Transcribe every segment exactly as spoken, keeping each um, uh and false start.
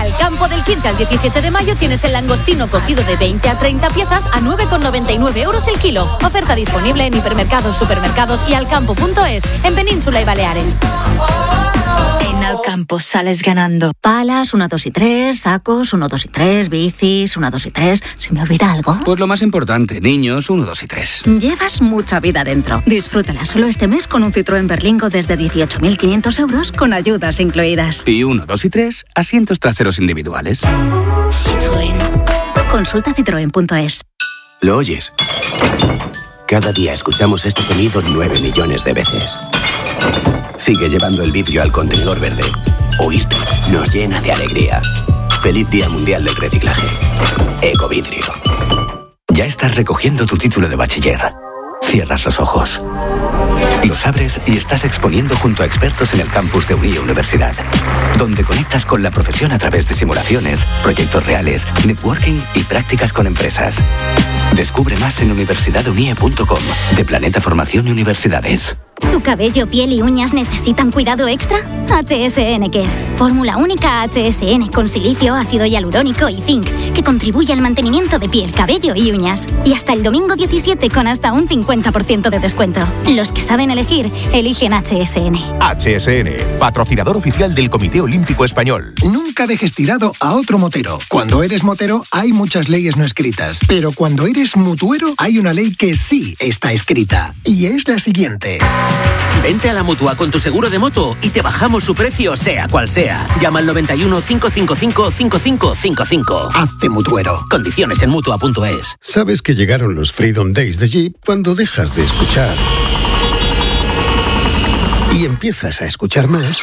Alcampo, del quince al diecisiete de mayo tienes el langostino cocido de veinte a treinta piezas a nueve con noventa y nueve euros el kilo. Oferta disponible en hipermercados, supermercados y alcampo punto es, en Península y Baleares. En Alcampo sales ganando. Palas, una, dos y tres, sacos, uno, dos y tres, bicis, una, dos y tres. ¿Se me olvida algo? Pues lo más importante, niños, uno, dos y tres. Llevas mucha vida dentro. Disfrútala solo este mes con un Citroën Berlingo desde dieciocho mil quinientos euros con ayudas incluidas. Y uno, dos y tres, asientos traseros individuales. Citroën. Consulta citroen punto es. ¿Lo oyes? Cada día escuchamos este sonido nueve millones de veces. Sigue llevando el vidrio al contenedor verde. Oírte nos llena de alegría. Feliz Día Mundial del Reciclaje. Ecovidrio. Ya estás recogiendo tu título de bachiller. Cierras los ojos. Los abres y estás exponiendo junto a expertos en el campus de Unie Universidad, donde conectas con la profesión a través de simulaciones, proyectos reales, networking y prácticas con empresas. Descubre más en universidad unie punto com, de Planeta Formación y Universidades. ¿Tu cabello, piel y uñas necesitan cuidado extra? H S N Care. Fórmula única H S N con silicio, ácido hialurónico y zinc, que contribuye al mantenimiento de piel, cabello y uñas. Y hasta el domingo diecisiete con hasta un cincuenta por ciento de descuento. Los que saben elegir, eligen H S N. H S N, patrocinador oficial del Comité Olímpico Español. Nunca dejes tirado a otro motero. Cuando eres motero hay muchas leyes no escritas, pero cuando eres mutuero hay una ley que sí está escrita. Y es la siguiente. Vente a la Mutua con tu seguro de moto y te bajamos su precio sea cual sea. Llama al noventa y uno, cinco cinco cinco, cinco cinco cinco cinco. Hazte mutuero. Condiciones en mutua punto es. Sabes que llegaron los Freedom Days de Jeep cuando dejas de escuchar y empiezas a escuchar más.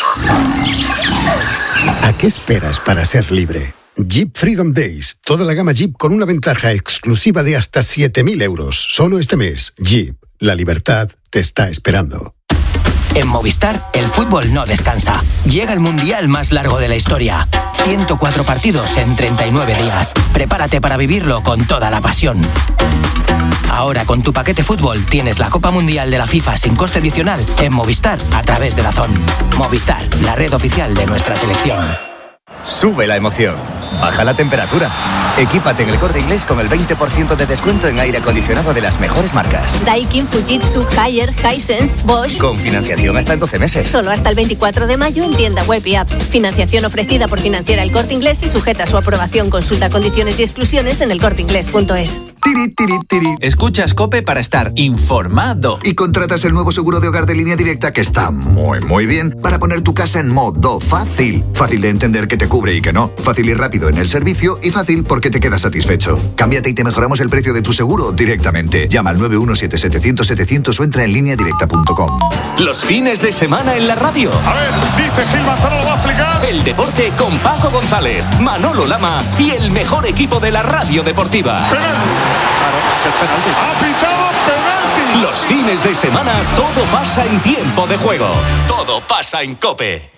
¿A qué esperas para ser libre? Jeep Freedom Days. Toda la gama Jeep con una ventaja exclusiva de hasta siete mil euros. Solo este mes. Jeep. La libertad te está esperando. En Movistar, el fútbol no descansa. Llega el mundial más largo de la historia. ciento cuatro partidos en treinta y nueve días. Prepárate para vivirlo con toda la pasión. Ahora con tu paquete fútbol tienes la Copa Mundial de la FIFA sin coste adicional en Movistar a través de DAZN. Movistar, la red oficial de nuestra selección. Sube la emoción. Baja la temperatura. Equípate en El Corte Inglés con el veinte por ciento de descuento en aire acondicionado de las mejores marcas. Daikin, Fujitsu, Haier, Hisense, Bosch. Con financiación hasta en doce meses. Solo hasta el veinticuatro de mayo en tienda web y app. Financiación ofrecida por Financiera El Corte Inglés y sujeta a su aprobación. Consulta condiciones y exclusiones en el corte inglés punto es. Tiri, tiri, tiri. Escuchas COPE para estar informado. Y contratas el nuevo seguro de hogar de Línea Directa que está muy, muy bien para poner tu casa en modo fácil. Fácil de entender que te cubre y que no. Fácil y rápido en el servicio y fácil porque te quedas satisfecho. Cámbiate y te mejoramos el precio de tu seguro directamente. Llama al nueve uno siete, setecientos, setecientos o entra en línea directa punto com. Los fines de semana en la radio. A ver, dice Gil Manzano, lo va a explicar. El deporte con Paco González, Manolo Lama y el mejor equipo de la radio deportiva. Penal. Claro, es penalti. Ha pitado penalti. Los fines de semana todo pasa en tiempo de juego. Todo pasa en COPE.